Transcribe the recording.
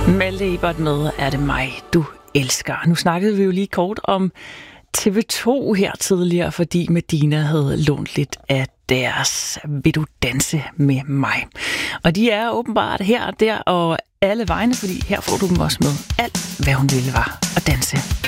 Malte Ebert med Er det mig, du elsker. Nu snakkede vi jo lige kort om TV2 her tidligere, fordi Medina havde lånt lidt af deres Vil du danse med mig? Og de er åbenbart her og der og alle vegne, fordi her får du dem også med alt, hvad hun ville var at danse.